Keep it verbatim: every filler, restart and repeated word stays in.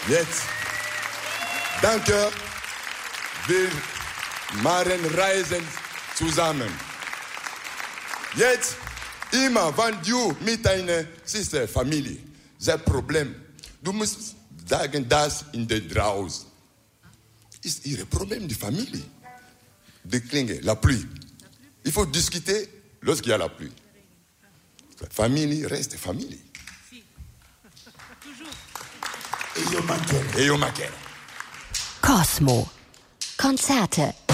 Jetzt, danke, wir machen Reisen zusammen. Jetzt, immer, wenn du mit deiner Schwester, Familie, das Problem, du musst sagen, das in der draußen ist ihr Problem, die Familie. Die Klinge, la pluie. Il faut discuter lorsqu'il y a la pluie. Famille reste famille. Eyo Makere. Eyo Makere. Cosmo. Konzerte